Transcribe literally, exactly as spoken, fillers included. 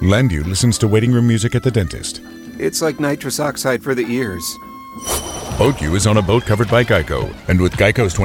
Landu listens to waiting room music at the dentist. It's like nitrous oxide for the ears. Boat U is on a boat covered by Geico. And with Geico's